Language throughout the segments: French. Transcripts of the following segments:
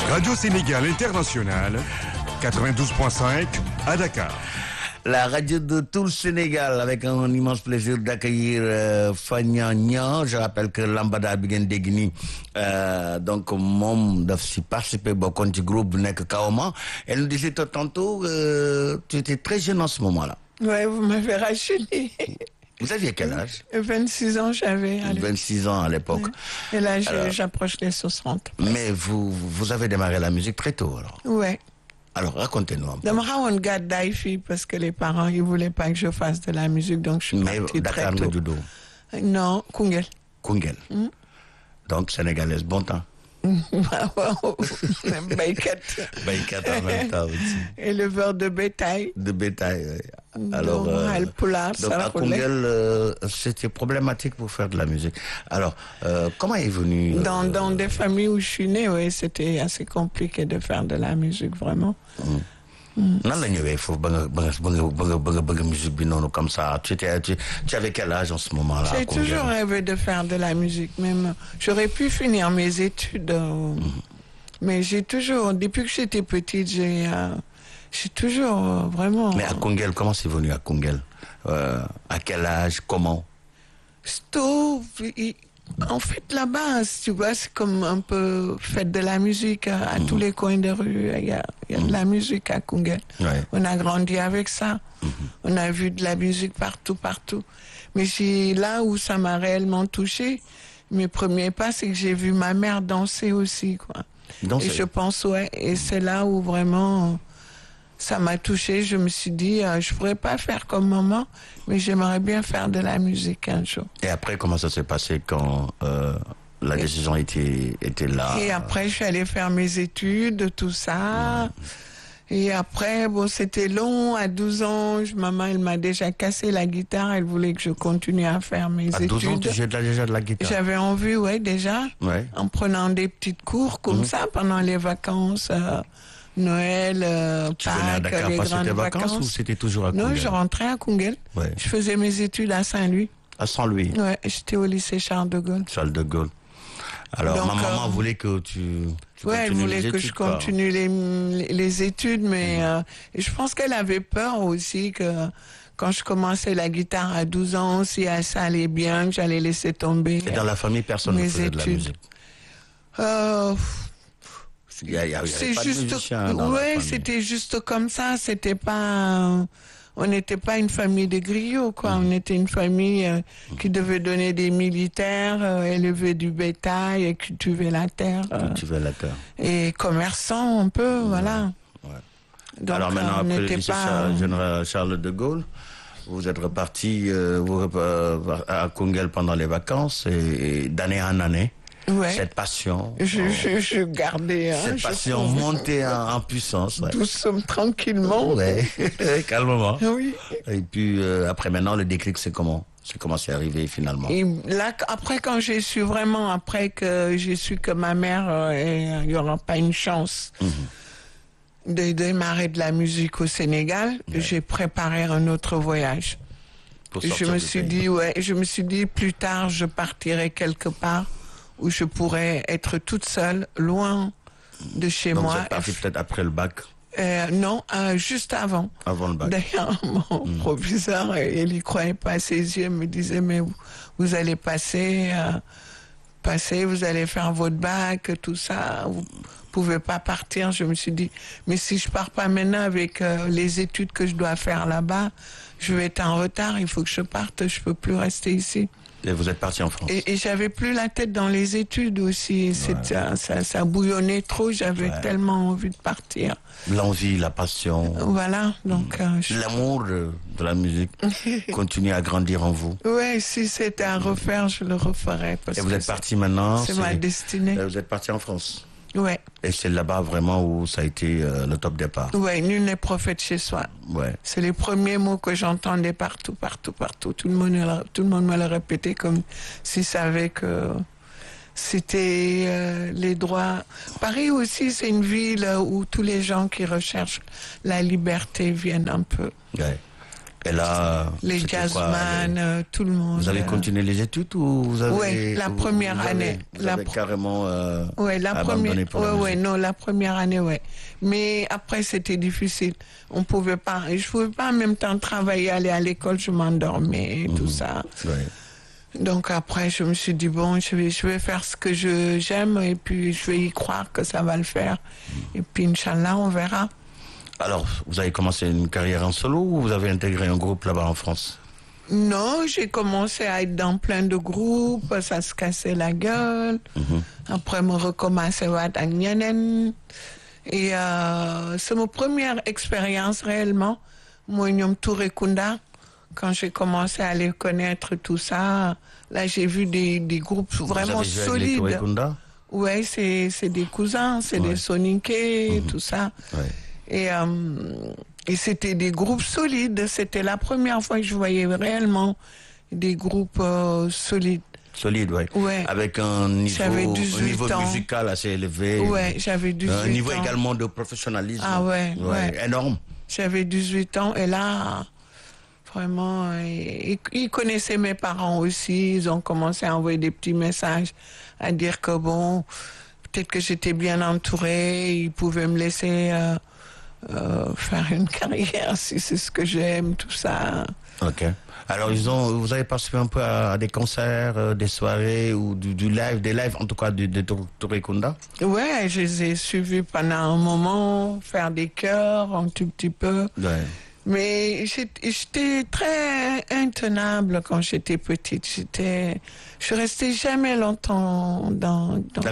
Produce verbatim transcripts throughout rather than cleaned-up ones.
Radio Sénégal International, quatre-vingt-douze point cinq à Dakar. La radio de tout le Sénégal, avec un immense plaisir d'accueillir euh, Fagna Niang. Je rappelle que Lambada bi ngeen dégg nii donc moom daf si participer bokkoon ci groupe bu nekk Kaoma. Elle nous disait tantôt euh, tu étais très jeune en ce moment-là. Ouais, vous m'avez rajeuni. Vous aviez quel âge? vingt-six ans j'avais. vingt-six ans à l'époque. Ouais. Et là, alors, j'approche les soixante. Mais vous, vous avez démarré la musique très tôt, alors? Ouais. Alors, racontez-nous un peu. dama xawoon gàddaay fii parce que les parents, ils voulaient pas que je fasse de la musique, donc je suis Mais partie Dakar très nga tôt. juddoo? Non, Koungheul. Koungheul. Mm. Donc, sénégalaise, bon temps. Waaw, baykat. Baykat en même temps aussi. Éleveur de bétail. De bétail, oui. Alors, donc, euh, Alpulaar, donc à Koungheul, euh, c'était problématique pour faire de la musique. Alors, euh, comment est venu euh, Dans, dans des familles où je suis née, oui, c'était assez compliqué de faire de la musique, vraiment. Mm. nan la ñëwee foofu ba nga ba nga ba nga ba nga ba nga bëgg musique bi noonu comme ça tu étais tu, tu avais quel âge en ce moment-là? J'ai toujours rêvé de faire de la musique, même j'aurais pu finir mes études, euh, mm-hmm. mais j'ai toujours, depuis que j'étais petite, j'ai euh, j'ai toujours euh, vraiment. Mais à Koungheul, comment c'est venu à Koungheul? Euh, à quel âge? Comment? Tout, en fait, là-bas, tu vois, c'est comme un peu fête de la musique à, à mmh. tous les coins de rue. Il y a, il y a mmh. de la musique à Koungheul. Ouais. On a grandi avec ça. Mmh. On a vu de la musique partout, partout. Mais c'est là où ça m'a réellement touchée. Mes premiers pas, c'est que j'ai vu ma mère danser aussi, quoi. Danser. Et je pense, ouais, et mmh. c'est là où vraiment ça m'a touchée. Je me suis dit, euh, je pourrais pas faire comme maman, mais j'aimerais bien faire de la musique un jour. Et après, comment ça s'est passé quand euh, la et, décision était, était là? Et après, je suis allée faire mes études, tout ça. Mmh. Et après, bon, c'était long. À douze ans, je, maman, elle m'a déjà cassé la guitare. Elle voulait que je continue à faire mes à études. À douze ans, tu jouais déjà de la guitare? J'avais envie, ouais, déjà. Ouais. En prenant des petites cours comme mmh. ça pendant les vacances. Euh, Noël, euh, tu Pâques, venais à Dakar les passer grandes tes vacances, vacances. Ou c'était toujours à Koungheul? Non, je rentrais à Koungheul. Ouais. Je faisais mes études à Saint-Louis. À Saint-Louis? Ouais, j'étais au lycée Charles de Gaulle. Charles de Gaulle. Alors, donc, ma maman euh, voulait que tu, tu ouais, elle voulait les que études, je continue les, les, les études, mais mmh. euh, et je pense qu'elle avait peur aussi que quand je commençais la guitare à douze ans, si ça allait bien, que j'allais laisser tomber. Et dans la famille, personne ne faisait études. de la musique? Euh, Il y a, il y a, il y c'est pas juste, ouais, c'était juste comme ça. C'était pas, on n'était pas une famille de griots, quoi. Mmh. On était une famille euh, mmh. qui devait donner des militaires, euh, élever du bétail et cultiver la terre. Euh, cultiver la terre. Et commerçant un peu, mmh. voilà. Ouais. Donc, alors maintenant, on après le lycée pas... Charles, Charles de Gaulle, vous êtes reparti euh, vous, euh, à Koungheul pendant les vacances et, et d'année en année. Ouais. Cette passion. Je, oh, je, je gardais. Hein, cette passion je montée en, en puissance. Ouais. Doucement, tranquillement. Ouais. Calmement. Oui. Et puis euh, après maintenant, le déclic, c'est comment? C'est comment c'est arrivé finalement? Et là, après, quand j'ai su vraiment, après que j'ai su que ma mère, il n'y aura pas une chance mm-hmm. de démarrer de la musique au Sénégal, ouais. j'ai préparé un autre voyage. Pour je me suis pays. dit, ouais, je me suis dit, plus tard, je partirai quelque part où je pourrais être toute seule, loin de chez Donc moi. Vous êtes parti peut-être après le bac? euh, Non, euh, juste avant. Avant le bac. D'ailleurs, mon mmh. proviseur, il n'y croyait pas à ses yeux, il me disait, mais vous, vous allez passer, euh, passer, vous allez faire votre bac, tout ça, vous pouvez pas partir. Je me suis dit, mais si je pars pas maintenant avec euh, les études que je dois faire là-bas, je vais être en retard, il faut que je parte, je peux plus rester ici. Et vous êtes parti en France? Et, et j'avais plus la tête dans les études aussi. Ouais. Ça, ça, ça bouillonnait trop. J'avais ouais. tellement envie de partir. L'envie, la passion. Voilà. Donc, euh, je... l'amour de, de la musique continue à grandir en vous. Oui, si c'était à refaire, je le referais. Parce et vous êtes parti maintenant? C'est ma destinée. Vous êtes parti en France? Ouais. Et c'est là-bas vraiment où ça a été euh, le top départ. Ouais, nul n'est prophète chez soi. Ouais. C'est les premiers mots que j'entendais partout, partout, partout. Tout le monde, tout le monde me le répétait comme s'il savait que c'était euh, les droits. Paris aussi, c'est une ville où tous les gens qui recherchent la liberté viennent un peu. Ouais. Et là, les jazzman, euh, tout le monde. Vous avez continué les études ou vous avez... Oui, la première vous avez, année. Vous la avez pr... carrément euh, ouais, la abandonné première, pour ouais, la ouais, musique. non, la première année, ouais. Mais après, c'était difficile. On pouvait pas, je pouvais pas en même temps travailler, aller à l'école, je m'endormais, mmh. tout ça. Ouais. Donc après, je me suis dit, bon, je vais, je vais faire ce que je, j'aime et puis je vais y croire que ça va le faire. Mmh. Et puis, Inch'Allah, on verra. Alors, vous avez commencé une carrière en solo ou vous avez intégré un groupe là-bas en France? Non, j'ai commencé à être dans plein de groupes, ça se cassait la gueule. Mm-hmm. Après, me recommencer à être en Nyanen. Et euh, c'est ma première expérience réellement. Moi, Nyom Touré Kunda, quand j'ai commencé à les connaître, tout ça, là, j'ai vu des, des groupes vraiment vous avez joué solides. Avec les Touré Kunda? Ouais, c'est, c'est des cousins, c'est ouais. des Soninké, mm-hmm. tout ça. Ouais. Et, euh, et c'était des groupes solides. C'était la première fois que je voyais réellement des groupes euh, solides. Solides, oui. Ouais. Avec un niveau, un niveau ans. musical assez élevé. Ouais, j'avais dix-huit ans. Un niveau également de professionnalisme. Ah ouais, ouais, ouais. Énorme. J'avais dix-huit ans et là, vraiment, ils, ils connaissaient mes parents aussi. Ils ont commencé à envoyer des petits messages à dire que bon, peut-être que j'étais bien entourée. Ils pouvaient me laisser... Euh, Euh, faire une carrière si c'est ce que j'aime, tout ça. Ok. Alors ils ont, vous avez participé un peu à, à des concerts, euh, des soirées ou du, du live, des lives en tout cas de, de Touré Kunda? Ouais, je les ai suivis pendant un moment, faire des chœurs un tout petit peu. Ouais. Mais j'étais très intenable quand j'étais petite. J'étais, je restais jamais longtemps dans. dans...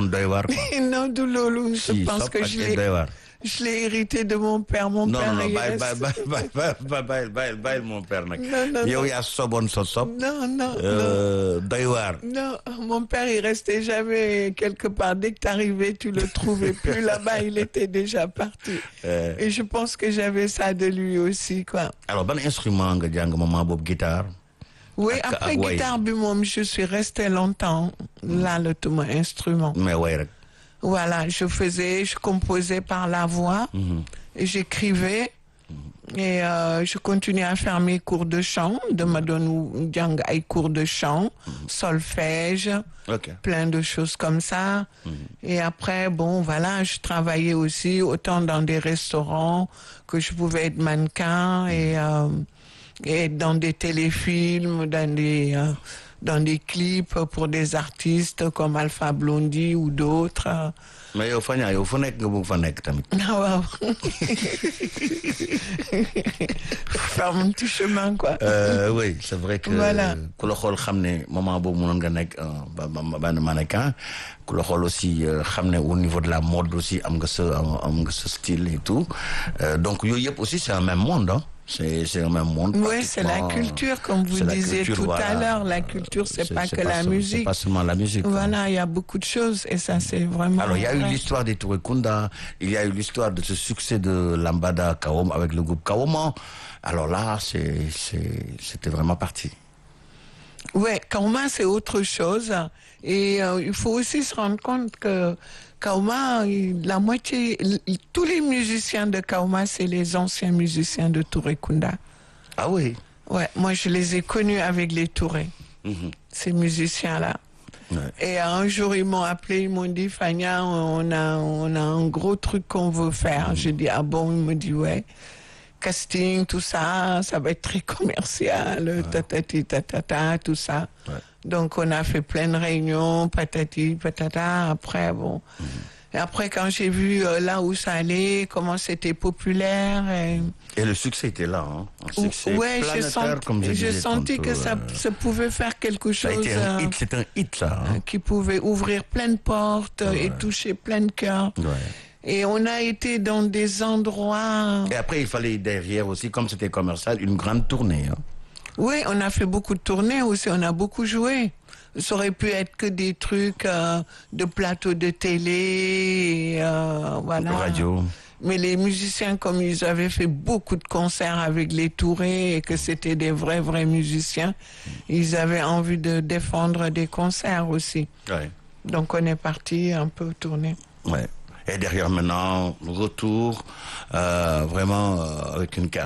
non, du lolo. Je si, pense que je l'ai. Je l'ai hérité de mon père. Mon non, père non, non, bye, bye, bye, bye, bye, bye, bye, bye, mon père. Non, non, Yo, non. Sobon, so, so. non, non, euh, non. Non, mon père, il restait jamais quelque part. Dès que t'arrivais, tu le trouvais plus là-bas. Il était déjà parti. Euh... Et je pense que j'avais ça de lui aussi, quoi. Alors, bon instrument, maman, bob guitare. Oui, après guitare, je suis resté longtemps là, le tout mon instrument. Mais ouais. Voilà, je faisais, je composais par la voix, mm-hmm. et j'écrivais, mm-hmm. et euh, je continuais à faire mes cours de chant, de me donner des cours de chant, mm-hmm. solfège, okay. plein de choses comme ça. Mm-hmm. Et après, bon, voilà, je travaillais aussi autant dans des restaurants que je pouvais être mannequin et, euh, et dans des téléfilms, dans des... Euh, dans des clips pour des artistes comme Alpha Blondy ou d'autres. Mais il faut il faut nek nga fa nek tamit. Ah waaw. Faire mon petit chemin quoi. Euh, oui, c'est vrai que voilà. ku la xool xam ne moment boobu mënoon nga nekk benn mannequin. Ku la xool aussi xam ne au niveau de la mode aussi am nga sa am nga sa style et tout. Euh, donc yooyu yëpp aussi c'est un même monde hein. C'est, c'est le même monde. Oui, c'est la culture, comme vous disiez culture, tout voilà. à l'heure. La culture, c'est, c'est pas c'est que pas la seul, musique. C'est pas seulement la musique. Voilà, il y a beaucoup de choses et ça, c'est vraiment... Alors, il y a eu l'histoire des Touré Kunda, il y a eu l'histoire de ce succès de Lambada Kaoma avec le groupe Kaoma. Alors là, c'est, c'est, c'était vraiment parti. Oui, Kaoma, c'est autre chose. Et euh, il faut aussi se rendre compte que Kaoma, la moitié, tous les musiciens de Kaoma, c'est les anciens musiciens de Touré Kunda. Ah oui? Ouais, moi je les ai connus avec les Touré, mm-hmm. ces musiciens-là. Ouais. Et un jour, ils m'ont appelé, ils m'ont dit, Fania, on a, on a un gros truc qu'on veut faire. Mm-hmm. J'ai dit, ah bon? Ils me dit, ouais. Casting, tout ça, ça va être très commercial, ouais. tatati, tatata, tout ça. Ouais. Donc, on a fait plein de réunions, patati, patata. Après, bon. Mmh. Et après, quand j'ai vu euh, là où ça allait, comment c'était populaire. Et, et le succès était là, hein. Un succès ouais, planétaire, senti, comme je j'ai disais senti tantôt, que ça, euh... ça pouvait faire quelque chose. Ça a été un hit, c'est un hit, ça. Hein. Qui pouvait ouvrir plein de portes ouais. et toucher plein de cœurs. Ouais. Et on a été dans des endroits... Et après, il fallait derrière aussi, comme c'était commercial, une grande tournée. Hein. Oui, on a fait beaucoup de tournées aussi, on a beaucoup joué. Ça aurait pu être que des trucs euh, de plateau de télé, et, euh, voilà. Radio. Mais les musiciens, comme ils avaient fait beaucoup de concerts avec les Touré et que c'était des vrais, vrais musiciens, ils avaient envie de défendre des concerts aussi. Ouais. Donc on est parti un peu tourner. Ouais. Et derrière maintenant, retour, euh, vraiment euh, avec une carte.